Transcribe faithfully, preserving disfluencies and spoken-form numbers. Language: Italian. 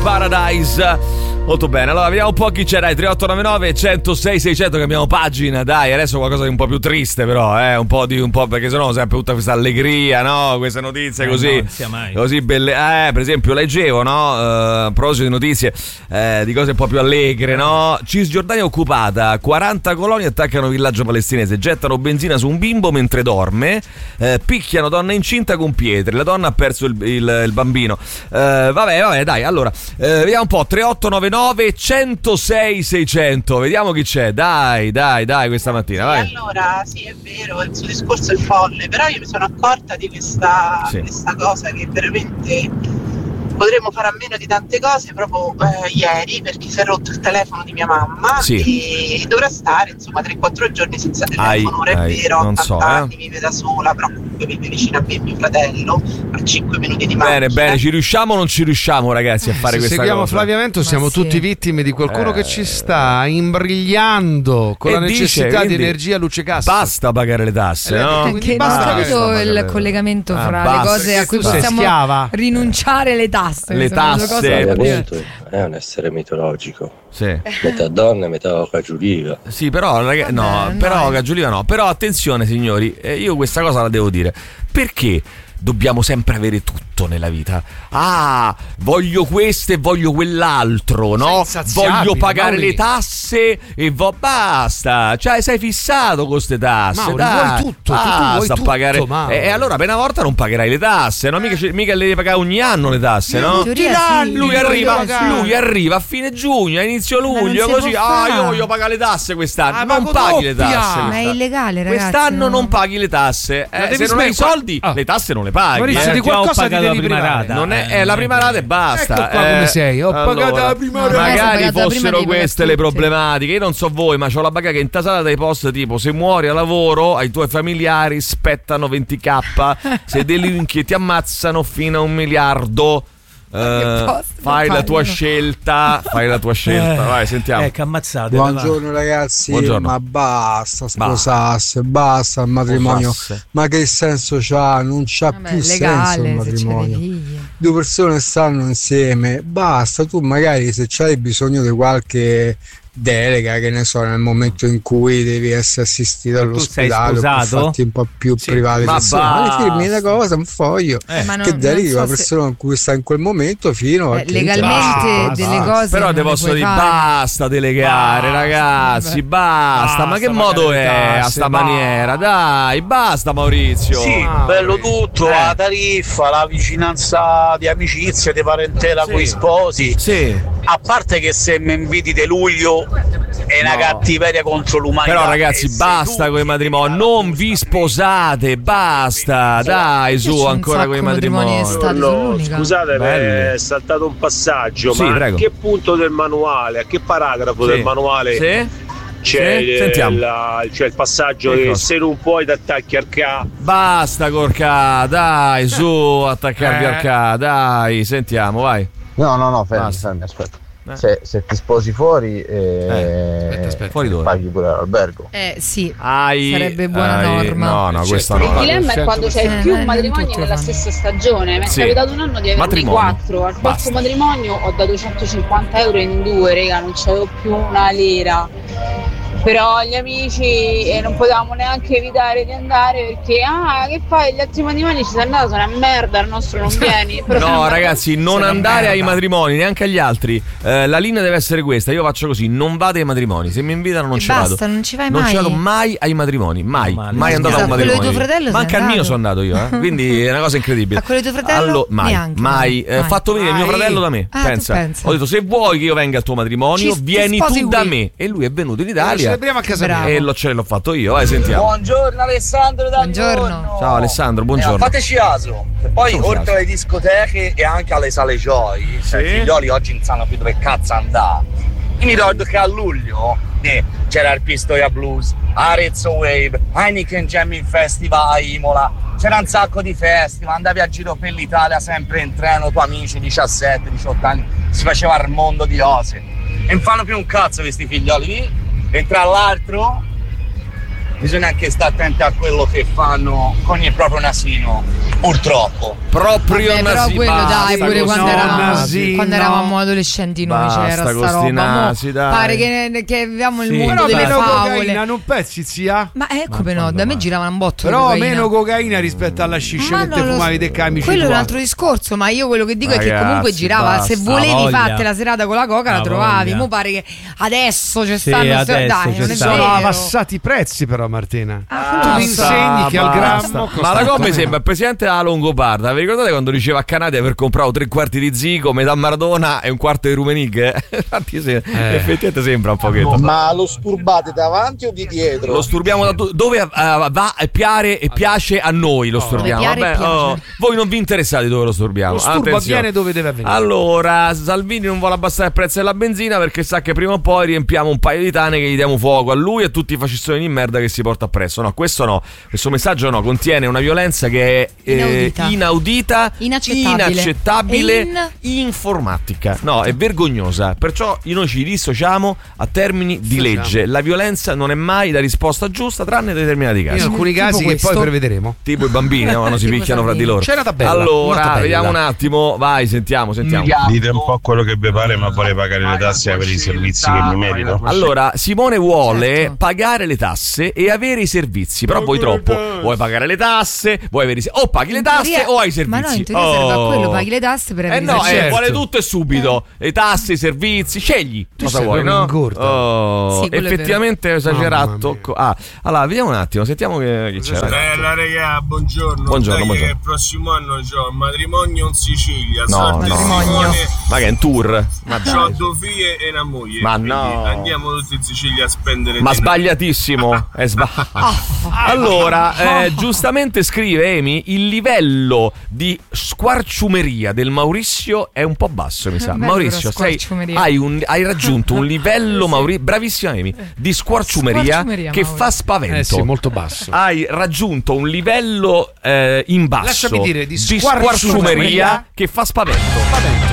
Paradise. Molto bene, allora vediamo un po' chi c'è, dai, tre otto nove nove uno zero sei sei zero zero, cambiamo pagina, dai, adesso qualcosa di un po' più triste però, eh, un po' di un po', perché sennò sempre tutta questa allegria, no, queste notizie eh, così, no, mai. così belle, eh, per esempio leggevo, no, uh, a proposito di notizie, eh, di cose un po' più allegre, no, Cisgiordania occupata, quaranta coloni attaccano villaggio palestinese, gettano benzina su un bimbo mentre dorme, eh, picchiano donna incinta con pietre, la donna ha perso il, il, il bambino, eh, vabbè, vabbè, dai, allora, eh, vediamo un po', tre otto nove nove uno zero sei sei zero zero, vediamo chi c'è, dai dai dai questa mattina, vai. Sì, allora sì, è vero, il suo discorso è folle, però io mi sono accorta di questa, sì. questa cosa che veramente potremmo fare a meno di tante cose proprio eh, ieri, perché si è rotto il telefono di mia mamma, sì. e dovrà stare insomma tre quattro giorni senza telefono. Ai, ora è ai, vero, non ottanta so, anni, eh. vive da sola, però comunque vive vicino a me e mio fratello, a cinque minuti di macchina. Bene, bene, ci riusciamo o non ci riusciamo ragazzi a fare Se questa seguiamo cosa? Flavia Mento siamo sì. tutti vittime di qualcuno Eh. che ci sta imbrigliando con E la dice, necessità quindi, di energia luce gas. Basta pagare le tasse, Eh, no? quindi Che non basta ho capito pagare il le- collegamento Ah, fra basta, le cose a cui tu sei possiamo schiava. rinunciare le tasse. Le Sono due tasse. cose Eh, completamente- è un essere mitologico, Sì. metà donna e metà cagiuliva. Sì, però raga- no, Vabbè, però dai. Cagiuliva no, però attenzione signori, eh, io questa cosa la devo dire. Perché dobbiamo sempre avere tutto nella vita? Ah, voglio questo e voglio quell'altro, no? insaziabile, Voglio pagare Mauri. le tasse e vo- basta. Cioè, sei fissato con ste tasse. Mauri, dai, vuoi tutto, tu- tu basta vuoi tutto, pagare. Mauri. E, e allora per una volta non pagherai le tasse, no? Mica, ci- mica le devi pagare ogni anno le tasse, no? In teoria sì. Lui In arriva, teoria sì. lui arriva a fine giugno, a inizio non luglio, si così. può Ah, fare. io voglio pagare le tasse quest'anno. Ah, ma non paghi le doppia! tasse. Ma è quest'anno. illegale, ragazzi. Quest'anno no? non paghi le tasse. Ma Eh, devi se non hai i smettere- soldi, Ah. le tasse non le paghi. Maurizio, eh. di già ho qualcosa ti pagato devi la prima privare. rata. Non è, Eh, eh, la prima rata e basta. Ecco qua eh. come sei, ho pagato Allora, la prima No, rata. magari Magari pagata prima, fossero devi pagare queste le tutti. problematiche. Io non so voi, ma c'ho la baga che intasata dai post tipo: se muori a lavoro, ai tuoi familiari spettano venti k, se delinqui ti ammazzano fino a un miliardo. Eh, post fai la tua pagliano. scelta, fai la tua scelta. Vai, sentiamo. Ecco, ammazzate. Buongiorno ragazzi, Buongiorno. ma basta sposarsi, basta il matrimonio. Sposasse. Ma che senso c'ha? Non c'ha Vabbè, più senso il legale, se c'è dei matrimonio. figli. Due persone stanno insieme, basta. Tu magari se c'hai bisogno di qualche delega, che ne so, nel momento in cui devi essere assistito Tu sei all'ospedale, per sposato? fatti un po' più Sì, privati, ma personali, basta. firmi una cosa, un foglio Eh, ma non- che non deleghi so la se- persona con cui sta in quel momento fino a Eh, che legalmente basta. delle cose Però non te le posso puoi dire fare. basta delegare, Basta, ragazzi, vabbè. basta. Basta Ma che pagare modo le è a tasse, sta basta. maniera? Dai, basta Maurizio. Sì, Ah, bello tutto, eh. la tariffa, la vicinanza di amicizia, di parentela Sì. con i sposi. Sì. A parte che se mi inviti di luglio è una No. cattiveria contro l'umanità. Però ragazzi, E se basta tu con i ti matrimoni, devi non fare vi apposta- sposate, basta, dai Io su c'ho un ancora sacco con i matrimoni matrimoni. d'estate, sono l'unica. Scusate, Belli. è saltato un passaggio, Sì, ma prego. a che punto del manuale, a che paragrafo Sì. del manuale Sì? c'è, Sì? il, Sentiamo. la- c'è il passaggio Che che cosa? se non puoi ti attacchi al ca? Basta Corca, dai su, attaccarvi Eh. al ca, dai, sentiamo, vai. No, no, no, fermi, Basta. fermi, aspetta. Eh. Se, se ti sposi fuori, eh, Eh, aspetta, aspetta. Fuori dove? paghi pure l'albergo. Eh sì, Ai, sarebbe buona ai- norma. No, no, questa Certo. Il no. dilemma è quando c'hai Eh, più non matrimoni tutti lo nella fanno. stessa stagione. Mi è Sì. capitato un anno di averne Matrimonio. quattro. Al Basta. quarto matrimonio ho dato centocinquanta euro in due, raga, non c'avevo più una lira. Però gli amici eh, non potevamo neanche evitare di andare perché ah che fai, gli altri matrimoni ci sei andato, sono una merda, il nostro non vieni. Però sono No andata- ragazzi, non Sei una andare ai merda. matrimoni, neanche agli altri. Eh, la linea deve essere questa, io faccio così, non vado ai matrimoni, se mi invitano non E ci basta, vado. non ci vai Non mai. ci vado mai ai matrimoni, mai, No, ma mai no, andato a scusa, un a quello di matrimonio. tuo fratello Ma anche sei al mio andato? sono andato io, eh. Quindi è una cosa incredibile. A quello di tuo fratello? Allo- mai, Neanche, mai. mai. Eh, Mai. fatto venire mio Mai. fratello da me. Ah, tu pensa. pensa. Ho detto se vuoi che io venga al tuo matrimonio, Ci- vieni ti sposi tu da lui. me. E lui è venuto in Lo Italia celebriamo a casa Bravo. mia. e lo, ce l'ho fatto io. Vai, sentiamo. Buongiorno Alessandro da Buongiorno. Livorno. Ciao Alessandro, buongiorno. Eh, fateci caso. E poi Facciamo oltre caso. alle discoteche e anche alle sale Joy, cioè, Sì. i figlioli oggi non sanno più dove cazzo andare. Io mi ricordo che a luglio eh, c'era il Pistoia Blues, Arezzo Wave, Heineken Jamming Festival a Imola, c'era un sacco di festival, andavi a giro per l'Italia sempre in treno, tuoi amici diciassette diciotto anni, si faceva il mondo di cose. E non fanno più un cazzo questi figlioli, e tra l'altro bisogna anche stare attenti a quello che fanno con il proprio nasino, purtroppo. Proprio Vabbè, però nasi, quello dai, basta pure così. quando, No, eravamo, nasino. quando eravamo adolescenti noi Basta c'era con sta sti roba. Mo nasi, dai. pare che, che viviamo il Sì, mondo però delle meno favole. cocaina non pensi sia? Ma eh, come no, da me giravano un botto di Però cocaina. meno cocaina rispetto alla sciscia Ma che te non lo fumavi so. dei camici. Quello è un qua. altro discorso, ma io quello che dico è che Ragazzi, comunque girava. basta. Se volevi Ha voglia. farti la serata con la coca, la Ha trovavi. voglia. Mo pare che adesso c'è Sì, stanno adesso dai, c'è non è stanno. Sono vero. abbassati i prezzi però, Martina. Ah, tu quello mi lo so. insegni che al Basta. grammo Ma la cosa mi sembra il presidente della Longobarda. Vi ricordate quando diceva a Canà di aver comprato tre quarti di Zico, metà Maradona e un quarto di Rumenig? Infatti sì, effettivamente sembra un pochetto. Ma lo sturbate davanti o di dietro? Lo sturbiamo da tu- dove uh, va e piare e piace a noi lo sturbiamo. Piare e Vabbè, piace. oh, voi non vi interessate dove lo sturbiamo. Lo sturbo Attenzione. avviene dove deve avvenire. Allora, Salvini non vuole abbassare il prezzo della benzina perché sa che prima o poi riempiamo un paio di tane che gli diamo fuoco a lui e a tutti i fascistoni di merda che si porta appresso. No, questo no. Questo messaggio no, contiene una violenza che è eh, Inaudita. inaudita, Inaccettabile. inaccettabile, E in- informatica. No, è vergognosa. Perciò noi ci dissociamo a termini di legge. La violenza non è mai la risposta giusta, tranne in determinati In casi. alcuni Tipo casi che questo. poi prevederemo. Tipo i bambini, no? Quando si Tipo picchiano fra di Salvini. loro. C'è una tabella, una Allora, tabella. vediamo un attimo. Vai, sentiamo, sentiamo. Dite un po' quello che vi pare, ma vorrei pagare le tasse per i servizi che mi merito. Allora, Simone vuole Certo. pagare le tasse e avere i servizi, però vuoi troppo. Vuoi pagare le tasse, vuoi avere i servizi. O paghi le In tasse teoria- o hai i servizi. Ma no, in teoria serve a Oh. quello, paghi le tasse per Eh avere i no, servizi. eh, vuole tutto e subito. Le tasse, i servizi, scegli. Tu Cosa sei vuoi, proprio no? ingorda. Oh, Sì, quello è effettivamente Mamma esagerato. mia. Ah, allora, vediamo un attimo, sentiamo che, che c'è. Bella regà, buongiorno. Buongiorno, Dai, buongiorno. che il prossimo anno c'ho un matrimonio in Sicilia. No, sorte no. Simone, Ma che è un tour? Ma c'ho dai. due figlie e una moglie. Ma quindi no. andiamo tutti in Sicilia a spendere Ma denaro. sbagliatissimo. È sba- allora, eh, giustamente scrive Emi: il livello di squarciumeria del Maurizio è un po' basso, mi sa. Bello, Maurizio, però, sei, squarciumeria. hai, un- hai raggiunto un livello, Mauri- bravissima Emi, di squarciumeria, Squarciumeria, che Mauri. fa spavento. Eh sì, molto basso. Hai raggiunto un livello eh, in basso Lasciami dire, di squarciumeria squarciumeria che fa spavento. Va bene.